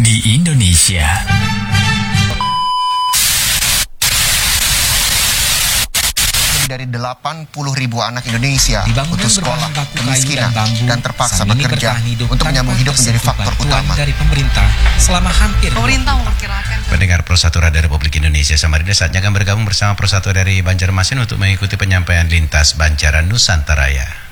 di Indonesia. Dari 80.000 anak Indonesia putus sekolah, kemiskinan, dan terpaksa bekerja untuk menyambung hidup menjadi faktor utama dari pemerintah selama hampir. Pemerintah memperkirakan. Pendengar Pro 1 Radio Republik Indonesia, Samarinda saatnya akan bergabung bersama Pro 1 dari Banjarmasin untuk mengikuti penyampaian lintas Banjaran Nusantara.